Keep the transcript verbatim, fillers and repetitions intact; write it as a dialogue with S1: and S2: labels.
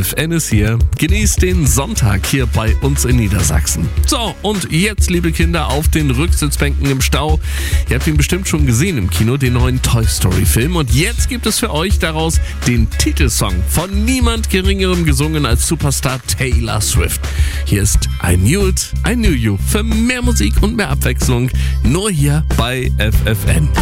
S1: F N ist hier. Genießt den Sonntag hier bei uns in Niedersachsen. So, und jetzt, liebe Kinder, auf den Rücksitzbänken im Stau. Ihr habt ihn bestimmt schon gesehen im Kino, den neuen Toy Story Film. Und jetzt gibt es für euch daraus den Titelsong von niemand Geringerem gesungen als Superstar Taylor Swift. Hier ist I Knew It, I Knew You. Für mehr Musik und mehr Abwechslung nur hier bei F F N.